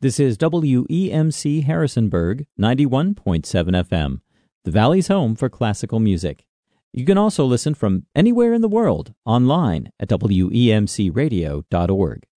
This is WEMC Harrisonburg, 91.7 FM, the Valley's home for classical music. You can also listen from anywhere in the world online at WEMCradio.org.